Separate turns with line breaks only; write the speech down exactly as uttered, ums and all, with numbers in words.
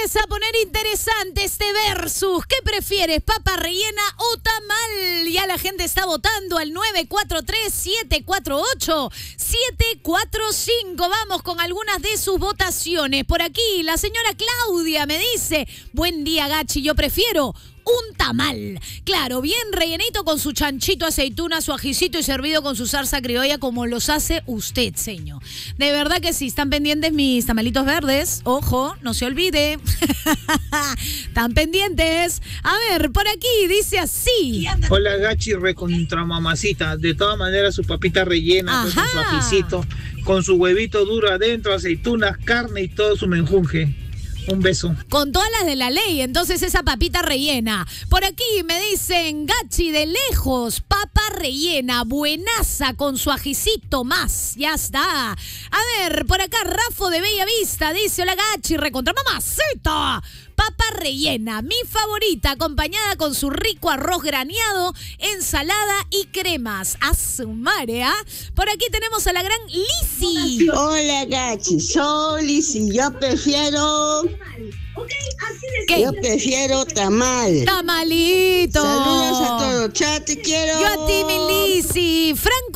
empieza a poner interesante este versus. ¿Qué prefieres, papa rellena o tamal? Ya la gente está votando al nueve cuatro tres, siete cuatro ocho, siete cuatro cinco. Vamos con algunas de sus votaciones. Por aquí, la señora Claudia me dice: buen día, Gachi, yo prefiero un tamal. Claro, bien rellenito con su chanchito, aceituna, su ajicito y servido con su salsa criolla como los hace usted, señor. De verdad que sí, están pendientes mis tamalitos verdes. Ojo, no se olvide. Están pendientes. A ver, por aquí dice así.
Hola, Gachi, recontra mamacita. De todas maneras, su papita rellena pues, con su ajicito, con su huevito duro adentro, aceitunas, carne y todo su menjunje. Un beso.
Con todas las de la ley, entonces esa papita rellena. Por aquí me dicen, Gachi, de lejos, papa rellena, buenaza, con su ajicito más. Ya está. A ver, por acá Rafo de Bella Vista dice: hola, Gachi, recontra mamacita. Papa rellena, mi favorita, acompañada con su rico arroz graneado, ensalada y cremas. A su madre, ¿ah? Por aquí tenemos a la gran Lizzy.
Hola, Gachi, soy Lizzy. Yo prefiero...
¿Qué?
Yo prefiero tamal.
Tamalito.
Saludos a todos. Chao, te quiero.
Yo a ti, mi Lizzy. Franco